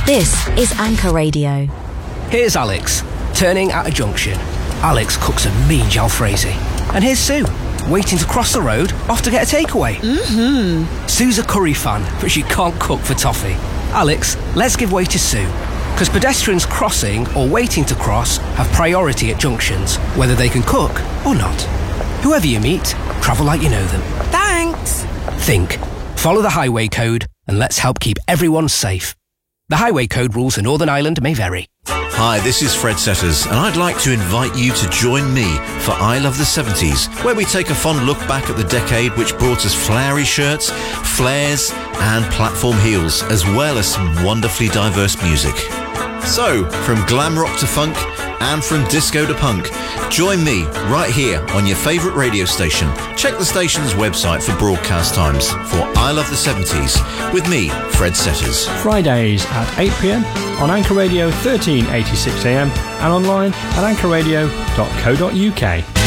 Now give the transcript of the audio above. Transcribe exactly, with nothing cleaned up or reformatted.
This is Anchor Radio. Here's Alex, turning at a junction. Alex cooks a mean jalfrezi. And here's Sue, waiting to cross the road, off to get a takeaway. Mm-hmm. Sue's a curry fan, but she can't cook for toffee. Alex, let's give way to Sue. Because pedestrians crossing or waiting to cross have priority at junctions, whether they can cook or not. Whoever you meet, travel like you know them. Thanks. Think. Follow the highway code and let's help keep everyone safe. The highway code rules in Northern Ireland may vary. Hi, this is Fred Setters, and I'd like to invite you to join me for I Love the seventies, where we take a fond look back at the decade which brought us flowery shirts, flares, and platform heels, as well as some wonderfully diverse music. So, from glam rock to funk, and from disco to punk, join me right here on your favourite radio station. Check the station's website for broadcast times for I Love the seventies with me, Fred Setters. Fridays at eight p m on Anchor Radio thirteen eighty-six A M and online at anchor radio dot co dot uk.